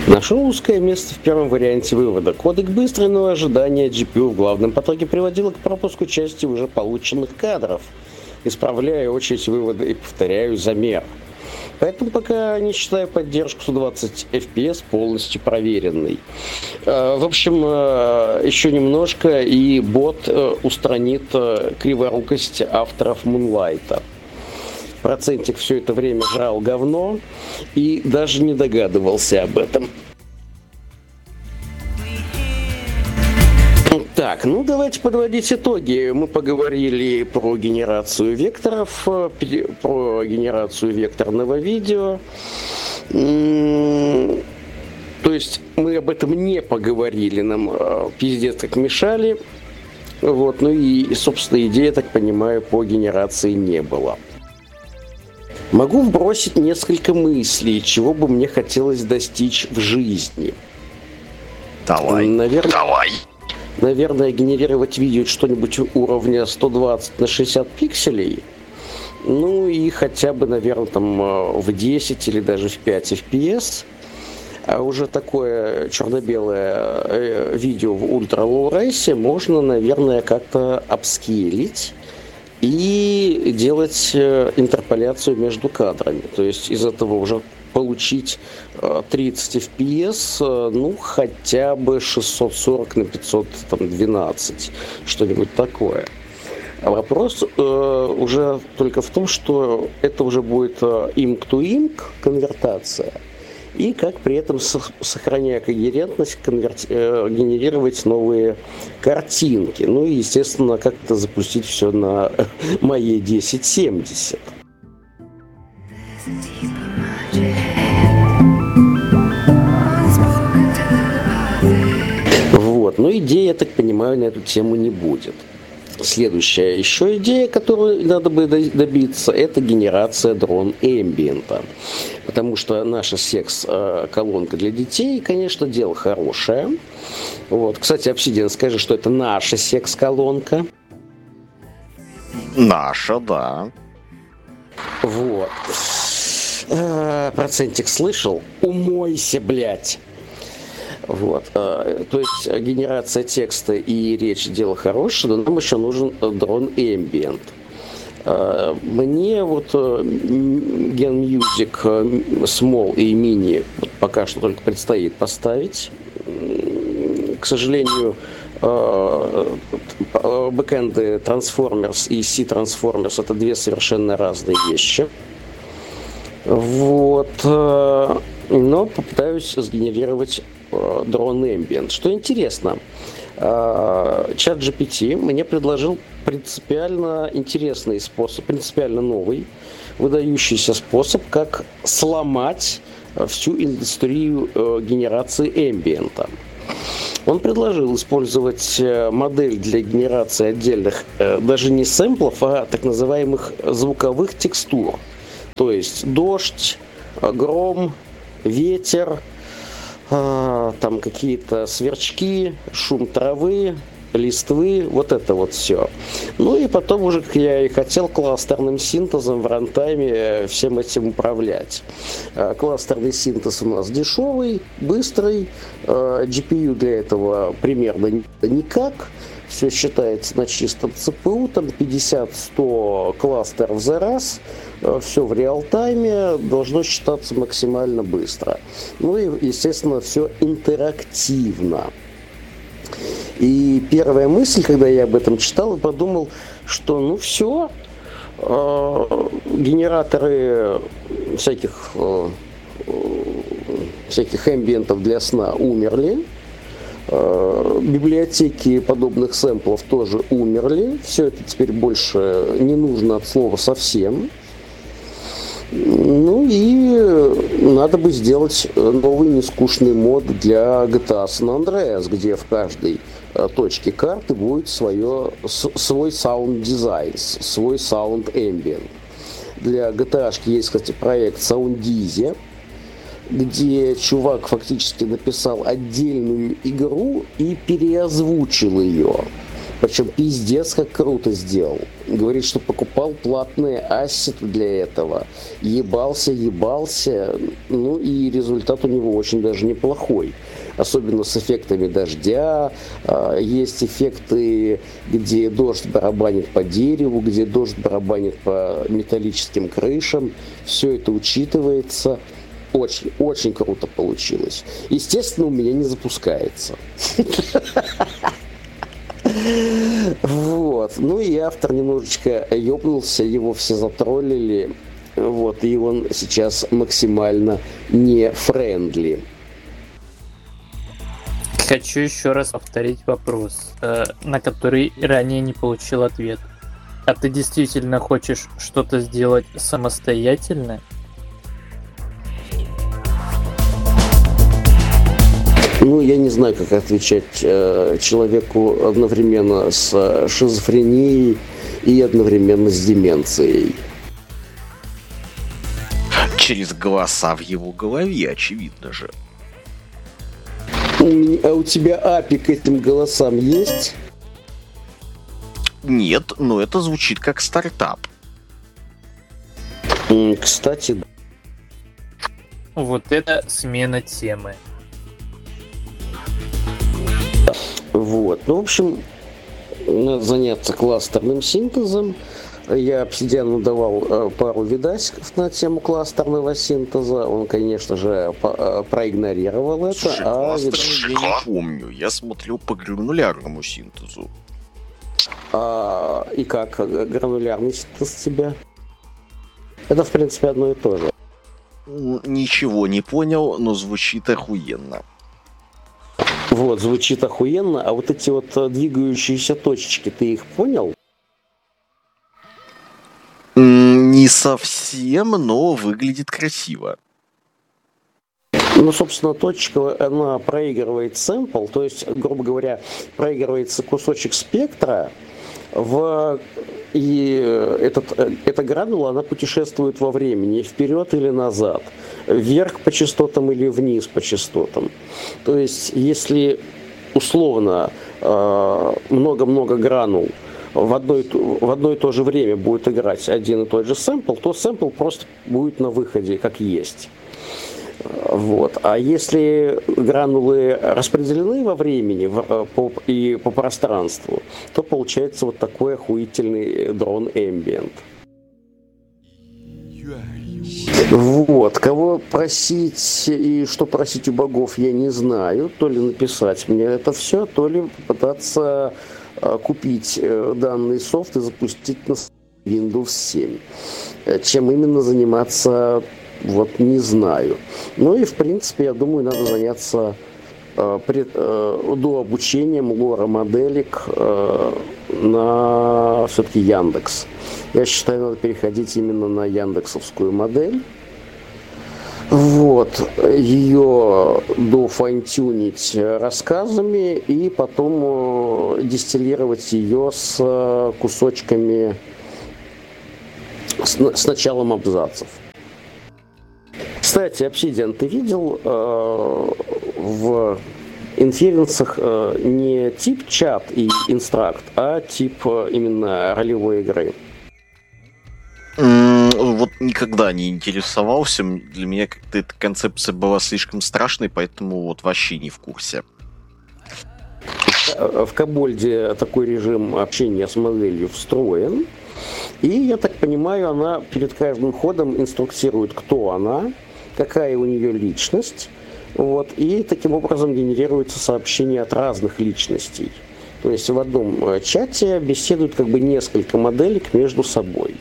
Нашел узкое место в первом варианте вывода. Кодек быстрого ожидания GPU в главном потоке приводило к пропуску части уже полученных кадров. Исправляю очередь вывода и повторяю замер. Поэтому пока не считаю поддержку 120 FPS полностью проверенной. В общем, еще немножко, и бот устранит криворукость авторов Moonlight. Процентик все это время жрал говно и даже не догадывался об этом. Так, ну давайте подводить итоги. Мы поговорили про генерацию векторов, про генерацию векторного видео. То есть мы об этом не поговорили, нам пиздец как мешали. Вот, ну и, собственно, идеи, я так понимаю, по генерации не было. Могу вбросить несколько мыслей, чего бы мне хотелось достичь в жизни. Давай. Наверное, генерировать видео что-нибудь уровня 120 на 60 пикселей. Ну и хотя бы, наверное, там в 10 или даже в 5 FPS. А уже такое черно-белое видео в ультра-лоу рейсе можно, наверное, как-то апскейлить и делать интерполяцию между кадрами. То есть из этого уже получить 30 FPS, ну хотя бы 640 на 512, что-нибудь такое. А вопрос уже только в том, что это уже будет ink-to-ink конвертация, и как при этом, сохраняя когерентность, генерировать новые картинки. Ну и, естественно, как-то запустить все на моей 1070. Вот, но идеи, я так понимаю, на эту тему не будет. Следующая еще идея, которую надо бы добиться, это генерация дрон эмбиента. Потому что наша секс-колонка для детей, конечно, дело хорошее. Вот. Кстати, Obsidian, скажи, что это наша секс-колонка. Наша, да. Вот. Процентик слышал? Умойся, блядь. Вот. То есть генерация текста и речи дело хорошее, но нам еще нужен дрон Ambient. Мне вот Gen Music Small и Mini пока что только предстоит поставить. К сожалению, бэкэнды Transformers и C-Transformers — это две совершенно разные вещи. Вот. Но попытаюсь сгенерировать дрон Ambient. Что интересно, чат GPT мне предложил принципиально интересный способ, принципиально новый, выдающийся способ, как сломать всю индустрию генерации эмбиента. Он предложил использовать модель для генерации отдельных, даже не сэмплов, а так называемых звуковых текстур. То есть дождь, гром, ветер, там какие-то сверчки, шум травы, листвы, вот это вот все. Ну и потом уже, как я и хотел, кластерным синтезом в рантайме всем этим управлять. Кластерный синтез у нас дешевый, быстрый, GPU для этого примерно никак. Все считается на чистом ЦПУ, там 50-100 кластеров за раз, все в реал-тайме, должно считаться максимально быстро. Ну и, естественно, все интерактивно. И первая мысль, когда я об этом читал, и подумал, что ну все, генераторы всяких эмбиентов для сна умерли. Библиотеки подобных сэмплов тоже умерли. Все это теперь больше не нужно от слова совсем. Ну и надо бы сделать новый нескучный мод для GTA San Andreas, где в каждой точке карты будет свой саунд-дизайн, свой саунд-эмбиент. Для GTA есть, кстати, проект Soundeasy, где чувак фактически написал отдельную игру и переозвучил ее. Причем пиздец как круто сделал. Говорит, что покупал платные ассеты для этого. Ебался, ну и результат у него очень даже неплохой. Особенно с эффектами дождя. Есть эффекты, где дождь барабанит по дереву, где дождь барабанит по металлическим крышам. Все это учитывается. Очень, очень круто получилось. Естественно, у меня не запускается. Вот. Ну и автор немножечко ёбнулся, его все затроллили. Вот. И он сейчас максимально не френдли. Хочу еще раз повторить вопрос, на который ранее не получил ответ. А ты действительно хочешь что-то сделать самостоятельно? Ну, я не знаю, как отвечать человеку одновременно с шизофренией и одновременно с деменцией. Через голоса в его голове, очевидно же. А у тебя API к этим голосам есть? Нет, но это звучит как стартап. Кстати, Вот это смена темы. вот. Ну, в общем, надо заняться кластерным синтезом. Я Obsidian давал пару видасиков на тему кластерного синтеза. Он, конечно же, проигнорировал это. Слушай, кластерный я не помню. Я смотрел по гранулярному синтезу. И как гранулярный синтез тебя? Это, в принципе, одно и то же. Ничего не понял, но звучит охуенно. Вот, звучит охуенно. А вот эти вот двигающиеся точечки, ты их понял? Не совсем, но выглядит красиво. Ну, собственно, точка, она проигрывает сэмпл, то есть, грубо говоря, проигрывается кусочек спектра, и эта гранула, она путешествует во времени, вперед или назад, вверх по частотам или вниз по частотам. То есть, если условно много-много гранул в одно и то же время будет играть один и тот же сэмпл, то сэмпл просто будет на выходе как есть. Вот. А если гранулы распределены во времени и по пространству, то получается вот такой охуительный дрон Ambient. Вот. Кого просить и что просить у богов, я не знаю. То ли написать мне это все, то ли попытаться купить данный софт и запустить на Windows 7. Чем именно заниматься, вот не знаю. Ну и в принципе, я думаю, надо заняться дообучением лора моделек на все-таки Яндекс. Я считаю, надо переходить именно на яндексовскую модель. Вот, ее дофайнтюнить рассказами и потом дистиллировать ее с кусочками, с началом абзацев. Кстати, Obsidian, ты видел в инференсах не тип чат и инстракт, а тип именно ролевой игры? Вот никогда не интересовался. Для меня как-то эта концепция была слишком страшной, поэтому вот вообще не в курсе. В Кобольде такой режим общения с моделью встроен. И, я так понимаю, она перед каждым ходом инструктирует, кто она, какая у нее личность. Вот, и таким образом генерируется сообщение от разных личностей. То есть в одном чате беседуют как бы несколько моделек между собой.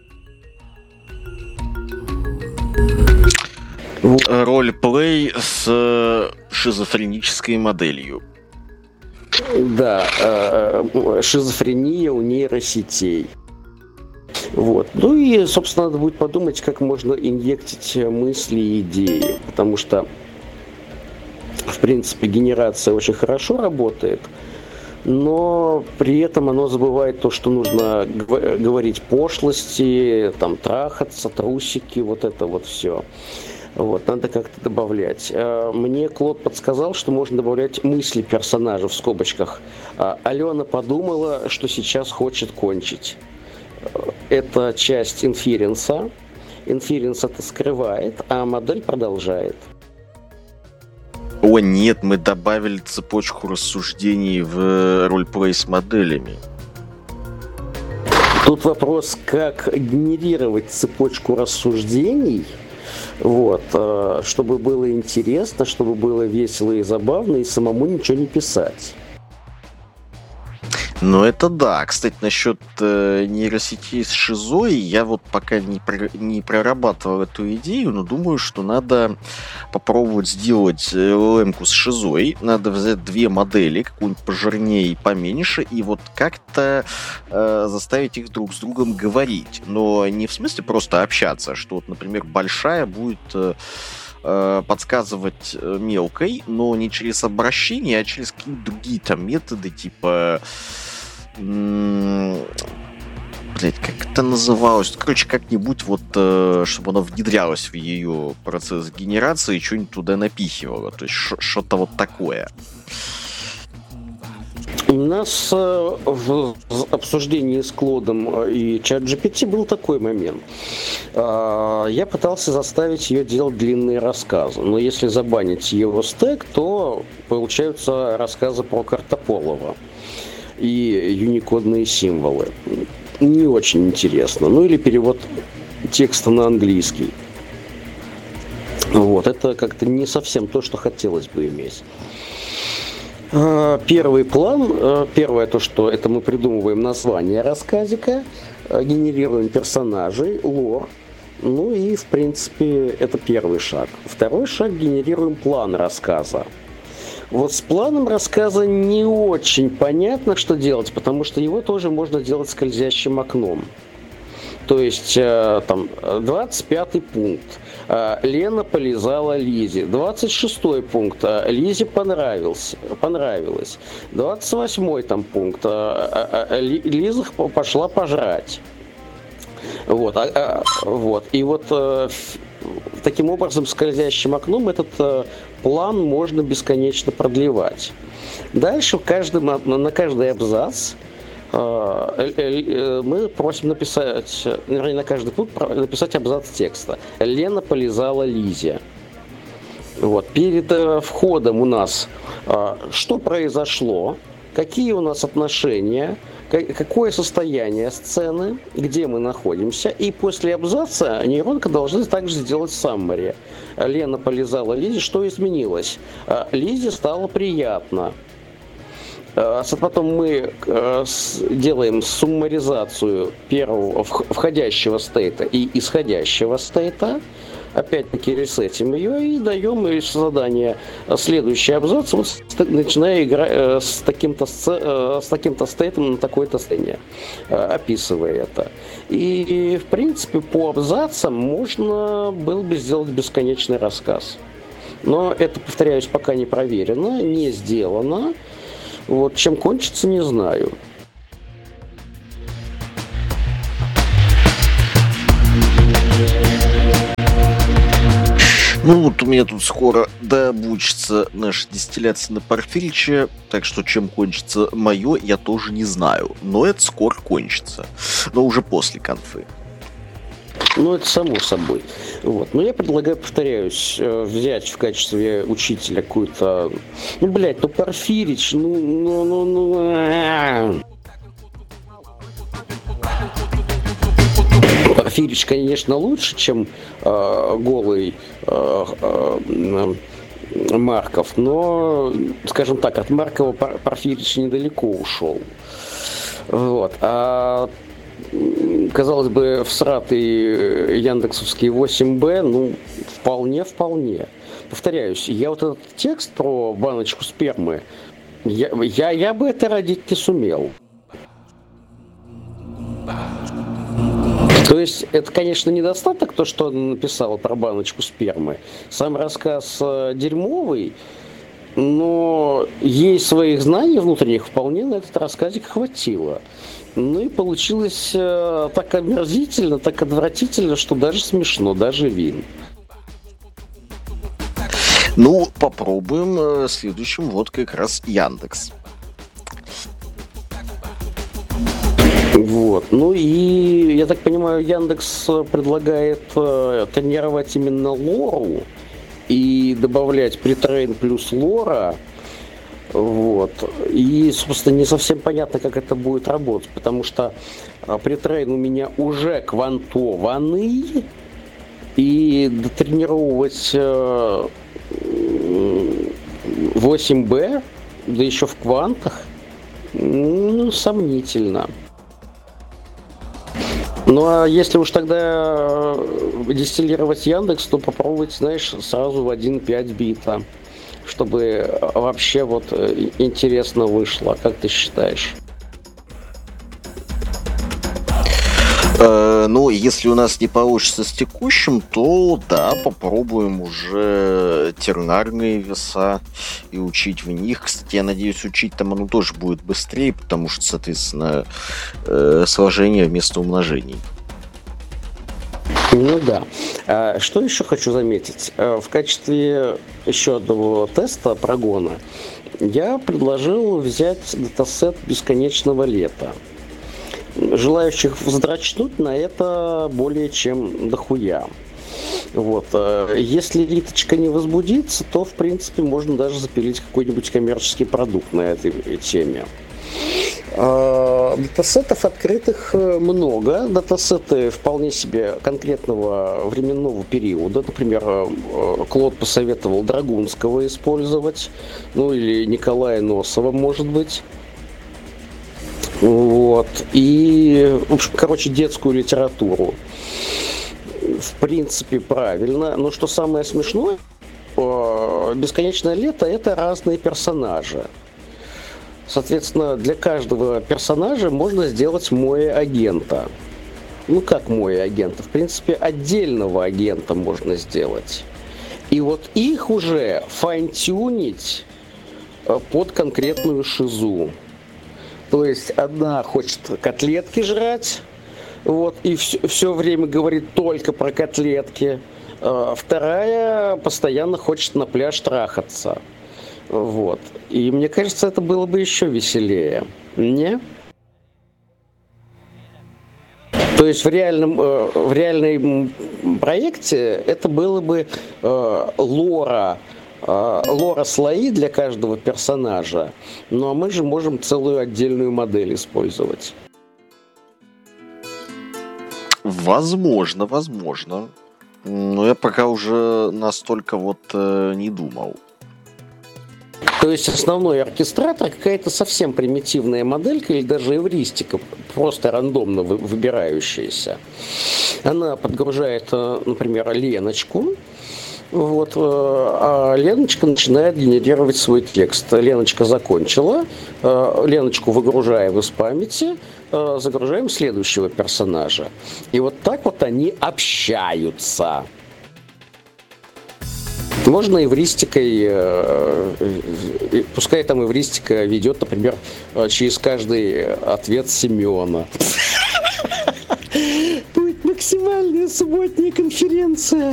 Ролеплей с шизофренической моделью. Да, шизофрения у нейросетей. Вот. Ну и, собственно, надо будет подумать, как можно инъектить мысли и идеи, потому что, в принципе, генерация очень хорошо работает, но при этом оно забывает то, что нужно говорить пошлости, там, трахаться, трусики, вот это вот все. Вот, надо как-то добавлять. Мне Клод подсказал, что можно добавлять мысли персонажа в скобочках. Алена подумала, что сейчас хочет кончить. Это часть инференса. Инференс это скрывает, а модель продолжает. О нет, мы добавили цепочку рассуждений в ролеплей с моделями. Тут вопрос, как генерировать цепочку рассуждений, вот, чтобы было интересно, чтобы было весело и забавно, и самому ничего не писать. Ну это да. Кстати, насчет нейросетей с шизой, я вот пока не прорабатывал эту идею, но думаю, что надо попробовать сделать LLM-ку с шизой. Надо взять две модели, какую-нибудь пожирнее и поменьше, и вот как-то заставить их друг с другом говорить. Но не в смысле просто общаться, что вот, например, большая будет подсказывать мелкой, но не через обращение, а через какие-то другие там методы, типа... Блять, как это называлось? Короче, как-нибудь вот, чтобы она внедрялась в ее процесс генерации и что-нибудь туда напихивала. То есть что-то вот такое. У нас в обсуждении с Клодом и ChatGPT был такой момент. Я пытался заставить ее делать длинные рассказы, но если забанить его стэк, то получаются рассказы про Картополова и юникодные символы. Не очень интересно. Ну или перевод текста на английский. Вот, это как-то не совсем то, что хотелось бы иметь. Первый план, первое то, что это мы придумываем название рассказика, генерируем персонажей, лор, ну и в принципе это первый шаг. Второй шаг, генерируем план рассказа. Вот с планом рассказа не очень понятно, что делать, потому что его тоже можно делать скользящим окном. То есть там 25-й пункт. Лена полизала Лизе. 26-й пункт. Лизе понравилось. 28-й там пункт. Лиза пошла пожрать. Вот. Вот. И вот таким образом скользящим окном этот план можно бесконечно продлевать. Дальше на каждый абзац мы просим написать, вернее, на каждый пункт написать абзац текста. Лена полизала Лизе. Вот. Перед входом у нас что произошло, какие у нас отношения, какое состояние сцены, где мы находимся. И после абзаца нейронка должна также сделать саммари. Лена полизала Лизе, что изменилось? Лизе стало приятно. Потом мы делаем суммаризацию первого входящего стейта и исходящего стейта. Опять-таки ресетим ее и даем ей задание следующий абзац, вот, начиная играть с таким-то стейтом на такой-то сцене, описывая это. И в принципе по абзацам можно было бы сделать бесконечный рассказ. Но это, повторяюсь, пока не проверено, не сделано. Вот, чем кончится, не знаю. Ну вот у меня тут скоро дообучится наша дистилляция на Порфирича, так что чем кончится мое, я тоже не знаю. Но это скоро кончится. Но уже после конфы. Ну, это само собой. Вот. Но я предлагаю, повторяюсь, взять в качестве учителя какую-то... Порфирич, Порфирич, конечно, лучше, чем голый Марков, но, скажем так, от Маркова Порфирич недалеко ушел. Вот. Казалось бы, всратый яндексовский 8Б, вполне. Повторяюсь, я вот этот текст про баночку спермы, я бы это родить не сумел. То есть, это, конечно, недостаток, то, что он написал про баночку спермы. Сам рассказ дерьмовый, но ей своих знаний внутренних вполне на этот рассказик хватило. Ну и получилось так омерзительно, так отвратительно, что даже смешно, даже вин. Ну, попробуем следующим. Вот как раз Яндекс. Вот. Ну и, я так понимаю, Яндекс предлагает тренировать именно лору и добавлять претрейн плюс лора. Вот. И, собственно, не совсем понятно, как это будет работать, потому что претрейн у меня уже квантованный, и дотренировать 8B, да еще в квантах, ну, сомнительно. Ну а если уж тогда дистиллировать Яндекс, то попробовать, знаешь, сразу в 1.5 бита, чтобы вообще вот интересно вышло. Как ты считаешь? Ну, если у нас не получится с текущим, то да, попробуем уже тернарные веса и учить в них. Кстати, я надеюсь, учить там оно тоже будет быстрее, потому что, соответственно, сложение вместо умножений. Ну да. Что еще хочу заметить? В качестве еще одного теста прогона я предложил взять датасет бесконечного лета. Желающих вздрачнуть на это более чем дохуя. Вот. Если литочка не возбудится, то, в принципе, можно даже запилить какой-нибудь коммерческий продукт на этой теме. Датасетов открытых много. Датасеты вполне себе конкретного временного периода. Например, Клод посоветовал Драгунского использовать. Ну или Николая Носова, может быть. Вот. И, в общем, короче, детскую литературу. В принципе, правильно. Но что самое смешное, «Бесконечное лето» — это разные персонажи. Соответственно, для каждого персонажа можно сделать моe-агента. Ну, как моe-агента? В принципе, отдельного агента можно сделать. И вот их уже файн-тюнить под конкретную шизу. То есть одна хочет котлетки жрать, вот, и все время говорит только про котлетки. Вторая постоянно хочет на пляж трахаться. Вот. И мне кажется, это было бы еще веселее. Не? То есть в реальном проекте это было бы лора слои для каждого персонажа, ну а мы же можем целую отдельную модель использовать. Возможно. Но я пока уже настолько вот не думал. То есть основной оркестратор какая-то совсем примитивная моделька или даже эвристика, просто рандомно выбирающаяся. Она подгружает, например, Леночку. Вот, а Леночка начинает генерировать свой текст. Леночка закончила, Леночку выгружаем из памяти, загружаем следующего персонажа. И вот так вот они общаются. Можно эвристикой, пускай там эвристика ведет, например, через каждый ответ Семена. Будет максимальная субботняя конференция.